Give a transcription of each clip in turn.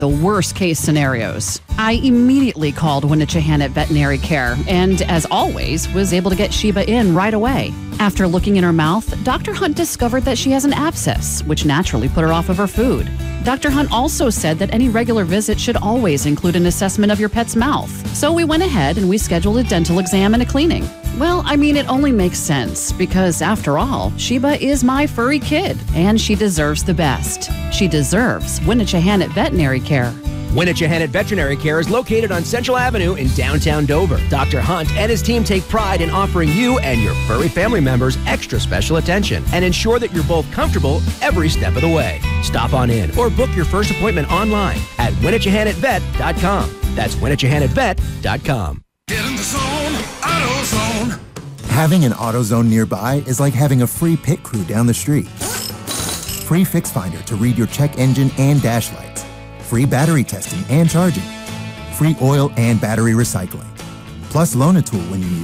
the worst case scenarios. I immediately called Winnechahannet Veterinary Care and, as always, was able to get Sheba in right away. After looking in her mouth, Dr. Hunt discovered that she has an abscess, which naturally put her off of her food. Dr. Hunt also said that any regular visit should always include an assessment of your pet's mouth. So we went ahead and we scheduled a dental exam and a cleaning. Well, I mean, it only makes sense because, after all, Sheba is my furry kid, and she deserves the best. She deserves Winnechahannet Veterinary Care. Winnechahannet Veterinary Care is located on Central Avenue in downtown Dover. Dr. Hunt and his team take pride in offering you and your furry family members extra special attention and ensure that you're both comfortable every step of the way. Stop on in or book your first appointment online at WinnechahannettVet.com. That's WinnechahannettVet.com. Get in the zone, AutoZone. Having an AutoZone nearby is like having a free pit crew down the street. Free Fix Finder to read your check engine and dash lights. Free battery testing and charging. Free oil and battery recycling. Plus loan a tool when you need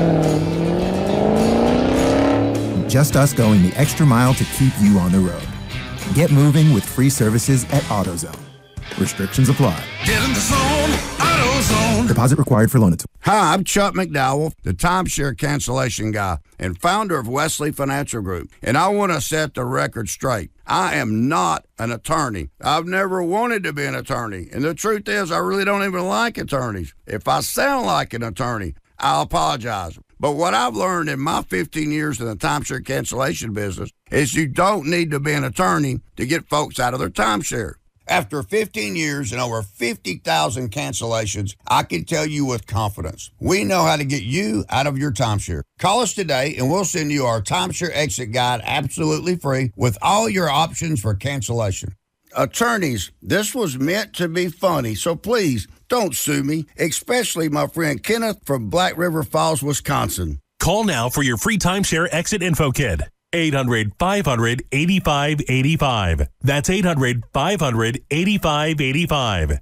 it. Just us going the extra mile to keep you on the road. Get moving with free services at AutoZone. Restrictions apply. Get in the zone, AutoZone. Deposit required for loan a tool. Hi, I'm Chuck McDowell, the timeshare cancellation guy and founder of Wesley Financial Group. And I want to set the record straight. I am not an attorney. I've never wanted to be an attorney. And the truth is, I really don't even like attorneys. If I sound like an attorney, I'll apologize. But what I've learned in my 15 years in the timeshare cancellation business is you don't need to be an attorney to get folks out of their timeshare. After 15 years and over 50,000 cancellations, I can tell you with confidence, we know how to get you out of your timeshare. Call us today and we'll send you our timeshare exit guide absolutely free with all your options for cancellation. Attorneys, this was meant to be funny, so please don't sue me, especially my friend Kenneth from Black River Falls, Wisconsin. Call now for your free timeshare exit info kit. 800-500-8585. That's 800-500-8585.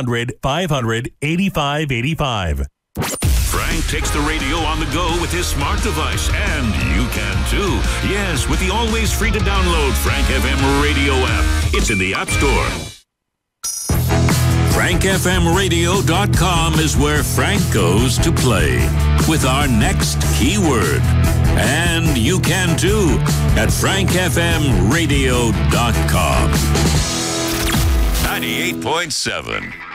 800-500-8585. Frank takes the radio on the go with his smart device, and you can too. Yes, with the always free to download Frank FM radio app. It's in the App Store. FrankFMRadio.com is where Frank goes to play with our next keyword. And you can too at FrankFMRadio.com. 98.7.